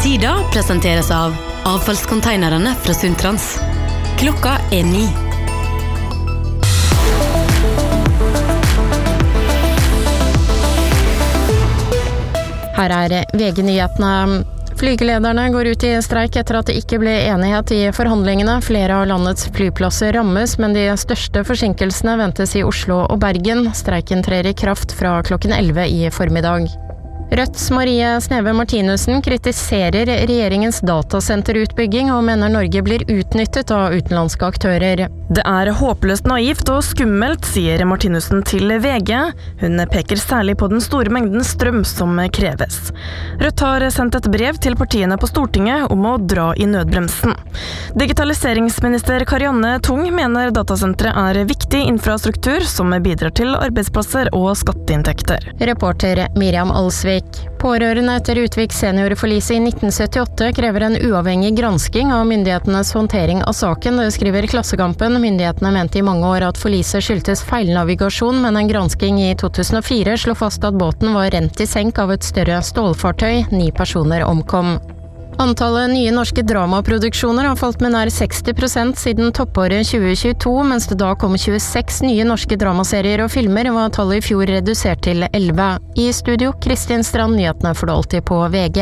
Tida presenteres av avfallskonteinerne fra Sundtrans. Klokka 9. Her VG-nyhetene. Flygelederne går ut i streik etter at det ikke ble enighet i forhandlingene. Flere av landets flyplasser rammes, men de største forsinkelsene ventes i Oslo og Bergen. Streiken trer i kraft fra klokken 11 i formiddag. Rødts Marie Sneve Martinussen kritiserer regjeringens datasenterutbygging og mener Norge blir utnyttet av utenlandske aktører. Det håpløst naivt og skummelt, sier Martinussen til VG. Hun peker særlig på den store mengden strøm som kreves. Rødt har sendt et brev til partiene på Stortinget om å dra i nødbremsen. Digitaliseringsminister Karianne Tung mener datasenteret viktig infrastruktur som bidrar til arbeidsplasser og skatteinntekter. Reporter Miriam Alsvik. Pårørende etter Utvik seniorforlise i 1978 krever en uavhengig gransking av myndighetenes håndtering av saken. Det skriver Klassekampen. Myndighetene mente i mange år at forliset skyldtes feilnavigasjon, men en gransking i 2004 slo fast at båten var rent i senk av et større stålfartøy. 9 personer omkom. Antallet nye norske dramaproduksjoner har falt med nær 60% siden toppåret 2022, mens det da kom 26 nye norske dramaserier og filmer, var tallet i fjor redusert til 11. I studio, Kristin Strand, nyhetene får du alltid på VG.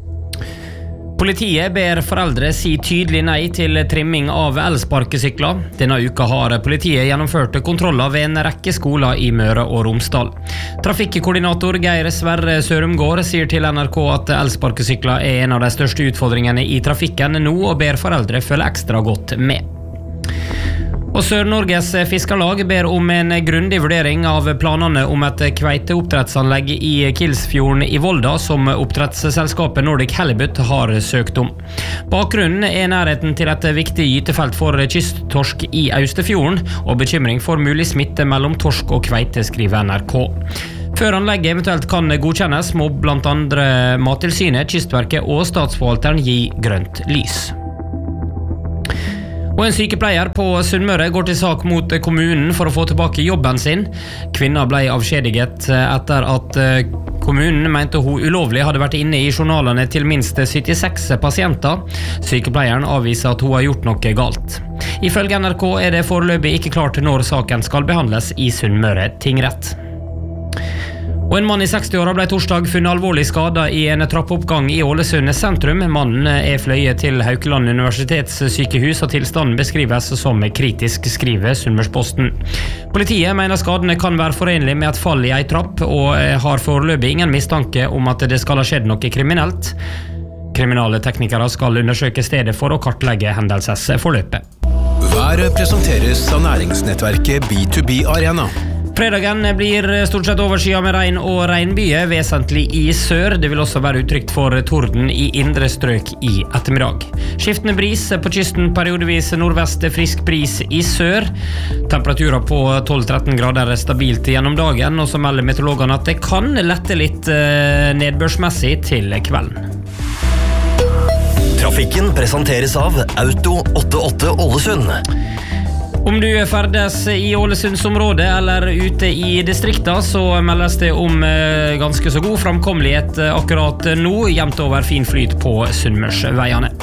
Politiet ber foreldre si tydelig nei til trimming av elsparkesykler. Denne uka har politiet gjennomført kontroller ved en rekke skoler i Møre og Romsdal. Trafikkoordinator Geir Sverre Sørumgård sier til NRK at elsparkesykler en av de største utfordringene i trafikken nå, og ber foreldre følge ekstra godt med. Og Sør-Norges Fiskarlag ber om en grundig vurdering av planene om et kveiteoppdrettsanlegg i Kilsfjorden i Volda som oppdrettsselskapet Nordic Halibut har søkt om. Bakgrunnen nærheten til et viktig gytefelt for kysttorsk i Austefjorden og bekymring for mulig smitte mellom torsk og kveite, skriver NRK. Før anlegget eventuelt kan godkjennes, må blant andre Mattilsynet, Kystverket og Statsforvalteren gi grønt lys. Og en sykepleier på Sunnmøre går til sak mot kommunen for å få tilbake jobben sin. Kvinna ble avskjediget etter at kommunen mente hun ulovlig hadde vært inne i journalene til minst 76 pasienter. Sykepleieren avviser at hun har gjort noe galt. Ifølge NRK det foreløpig ikke klart når saken skal behandles i Sunnmøre tingrett. Og en mann i 60-åra ble torsdag funnet alvorlig skadet i en trappeoppgang i Ålesund sentrum. Mannen fløyet til Haukeland universitetssykehus, og tilstanden beskrives som kritisk, skriver Sunnmørsposten. Politiet mener skadene kan være forenlig med et fall i ei trapp, og har foreløpig ingen mistanke om at det skal ha skjedd noe kriminelt. Kriminale teknikere skal undersøke stedet for å kartlegge hendelsesforløpet. Været presenteres av næringsnettverket B2B Arena. Fredagen blir stort sett overskyet med regn og regnbyger, vesentlig i sør. Det vil også være utrygt for torden i indre strøk i ettermiddag. Skiftende bris på kysten, periodevis nordvest, frisk bris i sør. Temperaturer på 12-13 grader stabilt gjennom dagen, og så melder meteorologene at det kan lette litt nedbørsmessig til kvelden. Trafikken presenteres av Auto 88 Ålesund. Om du ferdes i Ålesundsområdet eller ute i distrikta, så meldes det om ganske så god framkommelighet akkurat nå, jevnt over fin flyt på Sunnmørsveiene.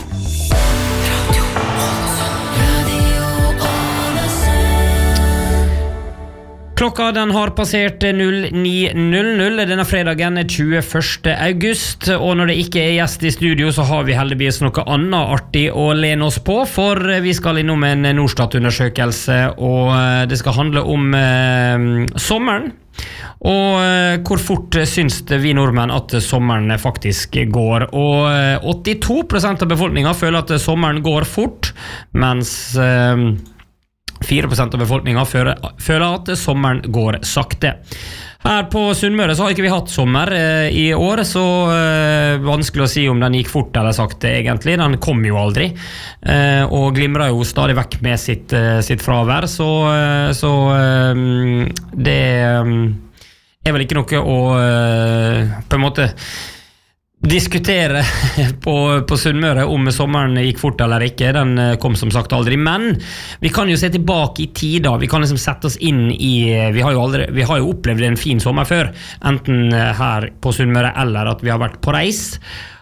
Klokka den har passert 09.00 denne fredagen 21. august, og når det ikke gjest i studio så har vi heldigvis noe annet artig å lene oss på, for vi skal innom en Norstat-undersøkelse, og det skal handle om sommeren. Og hvor fort syns vi nordmenn at sommeren faktisk går, og 82% av befolkningen føler at sommeren går fort, mens 4% av befolkningen føler at sommeren går sakte. Her på Sunnmøre så har ikke vi hatt sommer i år, så vanskelig å si om den gikk fort eller sakte egentlig. Den kom jo aldri, og glimrer jo stadig vekk med sitt fravær, så det vel ikke noe å på en måte diskutere på Sunnmøre om sommeren gikk fort eller ikke. Den kom som sagt aldri, men vi kan jo se tilbake i tid da. Vi kan liksom sette oss inn i, vi har jo opplevd en fin sommer før, enten her på Sunnmøre eller at vi har vært på reis,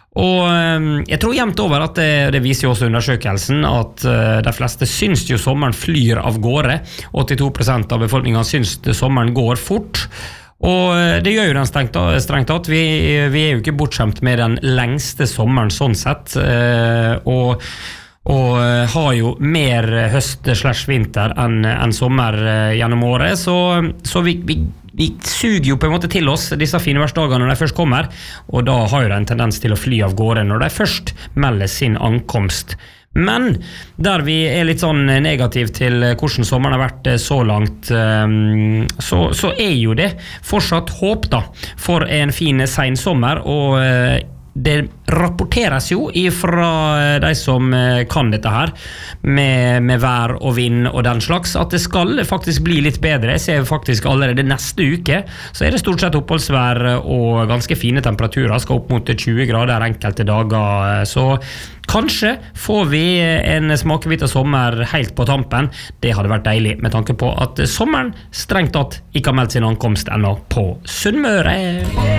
Og jeg tror jevnt over at det viser jo også undersøkelsen at de fleste syns jo sommeren flyr av gårde. 82% av befolkningen syns sommeren går fort. Og det gjør jo den strengt tatt. Vi er jo ikke bortskjemt med den lengste sommeren sånn sett. Og har jo mer høst/vinter enn sommer gjennom året. Så vi suger jo på en måte til oss disse finværsdagene når de først kommer, og da har jo det en tendens til å fly av gårde når de først melder sin ankomst. Men der vi litt sånn negativ til hvordan sommeren har vært så langt, så jo det fortsatt håp da for en fin sen sommer, og det rapporteres jo fra de som kan dette her med vær og vind og den slags, at det skal faktisk bli litt bedre. Jeg ser faktisk allerede neste uke så det stort sett oppholdsvær og ganske fine temperaturer, skal opp mot 20 grader enkelte dager, så kanskje får vi en smakebit av sommer helt på tampen. Det hadde vært deilig med tanke på at sommeren strengt tatt ikke har meldt sin ankomst ennå på Sunnmøre.